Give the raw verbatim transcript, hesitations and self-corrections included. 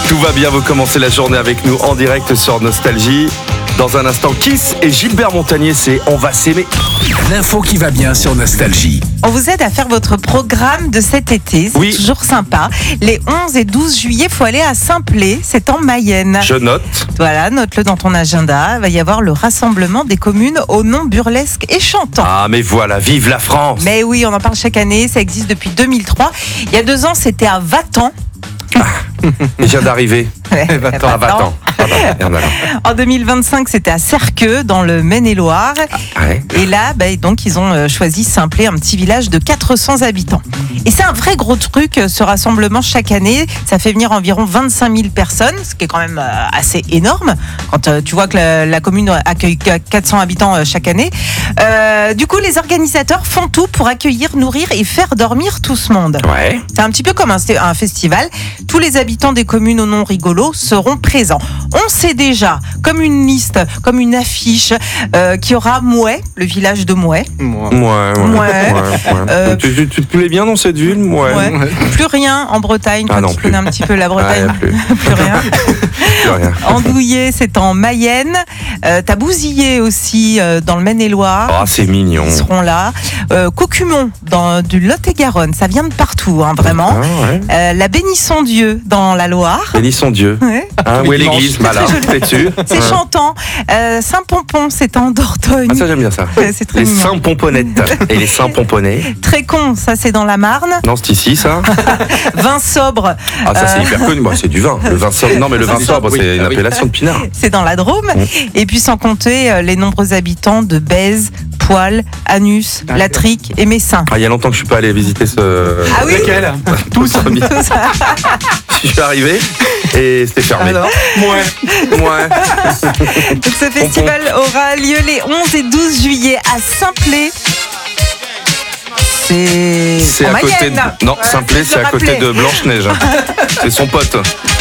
Tout va bien, vous commencez la journée avec nous en direct sur Nostalgie. Dans un instant, Kiss et Gilbert Montagnier, c'est On va s'aimer. L'info qui va bien sur Nostalgie. On vous aide à faire votre programme de cet été, c'est Oui. toujours sympa. Les onze et douze juillet, il faut aller à Saint-Plé, c'est en Mayenne. Je note. Voilà, note-le dans ton agenda. Il va y avoir le rassemblement des communes au nom burlesque et chantant. Ah, mais voilà, vive la France. Mais oui, on en parle chaque année, ça existe depuis deux mille trois. Il y a deux ans, c'était à Vatan. Il vient d'arriver. Ouais, Ah, va-t'en. Va-t'en. Merde, alors. En deux mille vingt-cinq, c'était à Serqueux, dans le Maine-et-Loire. Ouais. Et là, bah, donc, ils ont euh, choisi Saint-Plé, un petit village de quatre cents habitants. Et c'est un vrai gros truc, euh, ce rassemblement chaque année. Ça fait venir environ vingt-cinq mille personnes, ce qui est quand même euh, assez énorme, quand euh, tu vois que la, la commune accueille quatre cents habitants euh, chaque année. Euh, du coup, les organisateurs font tout pour accueillir, nourrir et faire dormir tout ce monde. Ouais. C'est un petit peu comme un, un festival. Tous les habitants des communes au nom rigolo seront présents. On sait déjà, comme une liste, comme une affiche, euh, qu'il y aura Mouet, le village de Mouet. Ouais, ouais. Ouais. ouais, ouais. Euh, tu, tu, tu te plais bien dans cette ville? Ouais. Ouais. Plus rien en Bretagne, Ah toi non, qui plus. connais un petit peu la Ah, Bretagne. y a plus. Plus rien. Plus rien. Andouillé, c'est en Mayenne. Euh, T'as Bousillé aussi, euh, dans le Maine-et-Loire. Ah, c'est mignon. Ils seront là. Euh, Cocumont, dans du Lot-et-Garonne. Ça vient de partout, hein, vraiment. Ah, ouais. Euh, la Bénisson-Dieu, dans la Loire. Bénissons Dieu. Ouais. Hein, où est dimanche. l'église? Bah là, t'es dessus. C'est Ouais. chantant. Euh, Saint-Pompon, c'est en Dordogne. Ah, ça, j'aime bien ça. Ouais, c'est très Les mignon. Saint-Pomponnettes et les Saint-Pomponnets. Trécon, ça c'est dans la Marne. Non, c'est ici, ça. Vin sobre, Ah, ça, c'est Euh. hyper connu. Bah, c'est du vin. Le vin sobre. Non, mais le vin c'est sobre, ça, oui. c'est une Ah oui. appellation de pinard. c'est dans la Drôme. Mmh. Et puis sans compter euh, les nombreux habitants de Bèze, Poil, Anus, Ah, Latrique et Messin. Ah, il y a longtemps que je suis pas allé visiter ce. Ah oui. Lequel? Tous. Je suis arrivé et c'était fermé. Alors Ouais. Ouais. Donc ce festival aura lieu les onze et douze juillet à Saint-Plé. C'est C'est en à côté Mayenne. de. Non, Ouais, Saint-Plé, je c'est le à côté rappelais. de Blanche-Neige. C'est son pote.